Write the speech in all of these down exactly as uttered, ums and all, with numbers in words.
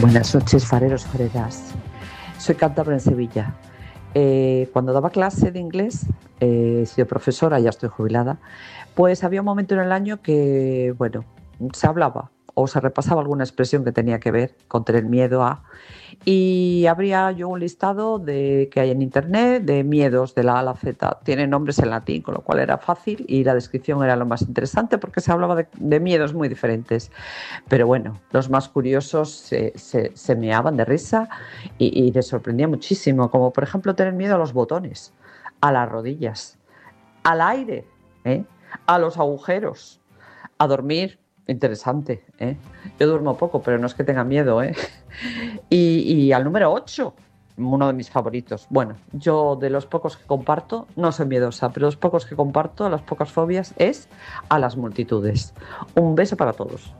Buenas noches, fareros, fareras. Soy cántabra en Sevilla. Eh, cuando daba clase de inglés, eh, he sido profesora, ya estoy jubilada, pues había un momento en el año que, bueno, se hablaba o se repasaba alguna expresión que tenía que ver con tener miedo a... Y habría yo un listado de que hay en internet de miedos de la A a la Z. Tienen nombres en latín, con lo cual era fácil y la descripción era lo más interesante porque se hablaba de, de miedos muy diferentes. Pero bueno, los más curiosos se, se, se meaban de risa y, y les sorprendía muchísimo, como por ejemplo tener miedo a los botones, a las rodillas, al aire, ¿eh? A los agujeros, a dormir. Interesante, ¿eh? Yo duermo poco, pero no es que tenga miedo, ¿eh? Y, y al número ocho, uno de mis favoritos. Bueno, yo de los pocos que comparto, no soy miedosa, pero los pocos que comparto, las pocas fobias, es a las multitudes. Un beso para todos.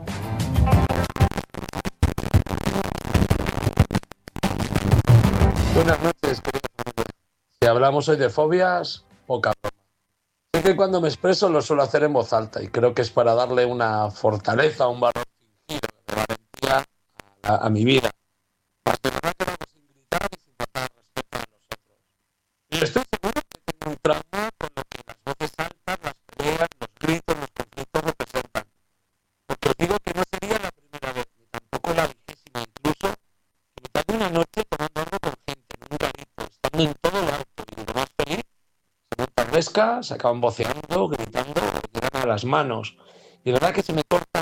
Buenas noches, querido amigo. Si hablamos hoy de fobias, poca broma. Sé que cuando me expreso lo suelo hacer en voz alta y creo que es para darle una fortaleza, un valor fingido de valentía a, a mi vida. Mas de verdad que lo hago sin gritar y sin faltar respeto a los otros. Y estoy seguro que tengo un trauma con lo que las voces altas, las peleas, los gritos, los conflictos representan. Porque os digo que no sería la primera vez, ni tampoco la vigésima, incluso en mitad de una noche tomando algo con gente, en un garito, estando en todo lo alto y lo más feliz, se montan resca, se acaban voceando, gritando, o llegan a las manos. Y de verdad que se me corta